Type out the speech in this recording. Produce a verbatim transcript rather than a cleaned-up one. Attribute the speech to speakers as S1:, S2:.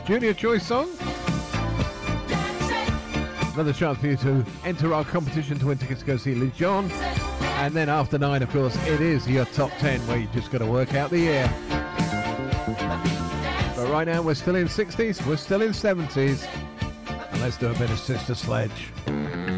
S1: Junior Choice song. Another chance for you to enter our competition to win tickets to go see Lee John. And then after nine, of course, it is your top ten where you just got to work out the year. But right now, we're still in sixties, we're still in seventies. And let's do a bit of Sister Sledge.